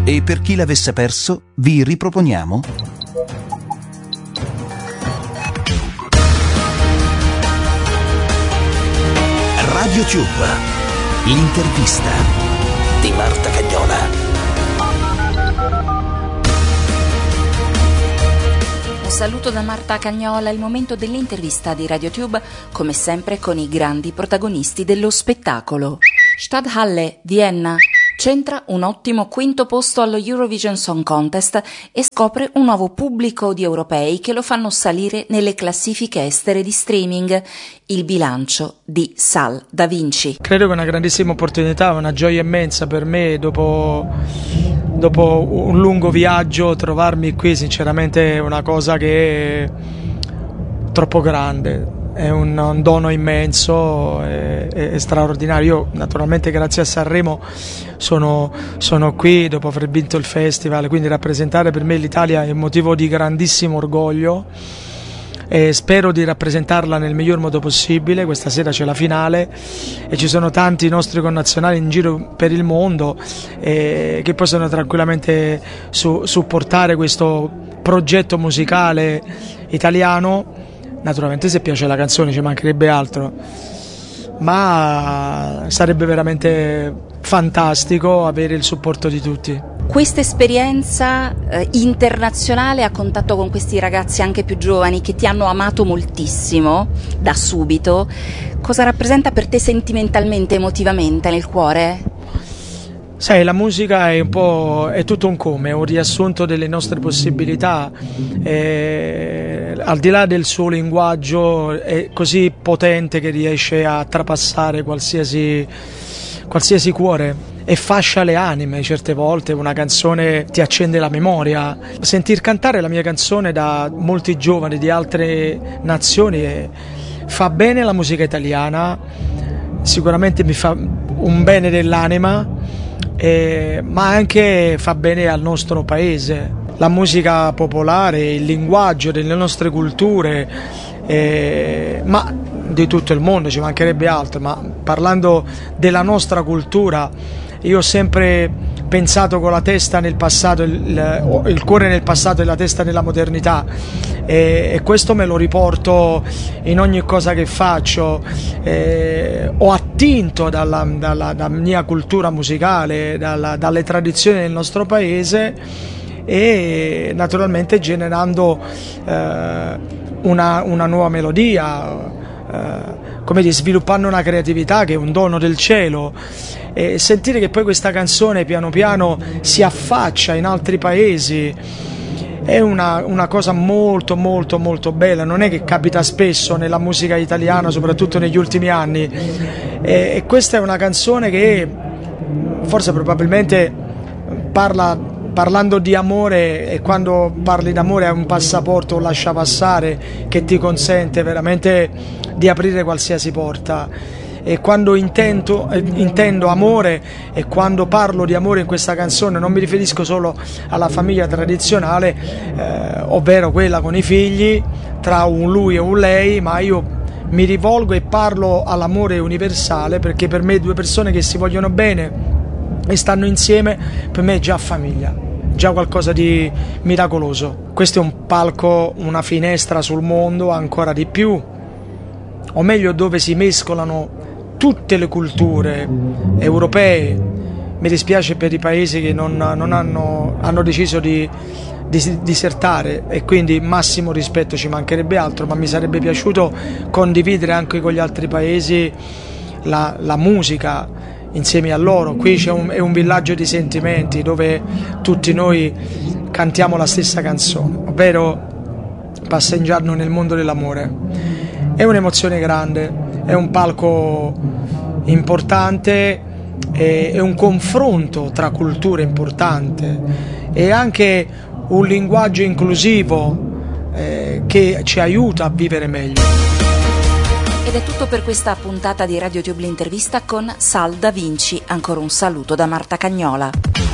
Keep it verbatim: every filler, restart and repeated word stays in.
E per chi l'avesse perso, vi riproponiamo Radio Tube, l'intervista di Marta Cagnola. Un saluto da Marta Cagnola, il momento dell'intervista di Radio Tube, come sempre con i grandi protagonisti dello spettacolo. Stadthalle, Vienna. Centra un ottimo quinto posto allo Eurovision Song Contest e scopre un nuovo pubblico di europei che lo fanno salire nelle classifiche estere di streaming. Il bilancio di Sal Da Vinci. Credo che è una grandissima opportunità, una gioia immensa per me dopo, dopo un lungo viaggio, trovarmi qui sinceramente è una cosa che è troppo grande. È un, un dono immenso, è, è, è straordinario. Io naturalmente grazie a Sanremo sono, sono qui dopo aver vinto il festival, quindi rappresentare per me l'Italia è un motivo di grandissimo orgoglio e spero di rappresentarla nel miglior modo possibile. Questa sera c'è la finale e ci sono tanti nostri connazionali in giro per il mondo eh, che possono tranquillamente su, supportare questo progetto musicale italiano. Naturalmente se piace la canzone ci mancherebbe altro, ma sarebbe veramente fantastico avere il supporto di tutti. Questa esperienza eh, internazionale a contatto con questi ragazzi anche più giovani che ti hanno amato moltissimo da subito, cosa rappresenta per te sentimentalmente, emotivamente nel cuore? Sai, la musica è un po' è tutto un come, è un riassunto delle nostre possibilità, e, al di là del suo linguaggio è così potente che riesce a trapassare qualsiasi, qualsiasi cuore e fascia le anime. Certe volte una canzone ti accende la memoria. Sentir cantare la mia canzone da molti giovani di altre nazioni è, fa bene alla musica italiana, sicuramente mi fa un bene dell'anima. Eh, ma anche fa bene al nostro paese. La musica popolare, il linguaggio delle nostre culture, eh, ma di tutto il mondo, ci mancherebbe altro, ma parlando della nostra cultura, io ho sempre pensato con la testa nel passato, il, il cuore nel passato e la testa nella modernità, e, e questo me lo riporto in ogni cosa che faccio. Eh, ho attinto dalla, dalla, dalla mia cultura musicale, dalla, dalle tradizioni del nostro paese e naturalmente generando eh, una, una nuova melodia, eh, come dire, sviluppando una creatività che è un dono del cielo. E sentire che poi questa canzone piano piano si affaccia in altri paesi è una, una cosa molto molto molto bella. Non è che capita spesso nella musica italiana, soprattutto negli ultimi anni, e, e questa è una canzone che forse probabilmente parla, parlando di amore, e quando parli d'amore è un passaporto, un lasciapassare che ti consente veramente di aprire qualsiasi porta. E quando intendo, eh, intendo amore e quando parlo di amore in questa canzone non mi riferisco solo alla famiglia tradizionale, eh, ovvero quella con i figli, tra un lui e un lei, ma io mi rivolgo e parlo all'amore universale, perché per me due persone che si vogliono bene e stanno insieme, per me è già famiglia, già qualcosa di miracoloso. Questo è un palco, una finestra sul mondo, ancora di più, o meglio dove si mescolano tutte le culture europee. Mi dispiace per i paesi che non, non hanno, hanno deciso di, di disertare, e quindi massimo rispetto, ci mancherebbe altro, ma mi sarebbe piaciuto condividere anche con gli altri paesi la, la musica insieme a loro. Qui c'è un, è un villaggio di sentimenti dove tutti noi cantiamo la stessa canzone, ovvero passeggiando nel mondo dell'amore. È un'emozione grande, è un palco importante, è un confronto tra culture importante, è anche un linguaggio inclusivo eh, che ci aiuta a vivere meglio. Ed è tutto per questa puntata di Radio Tube l'intervista con Sal Da Vinci. Ancora un saluto da Marta Cagnola.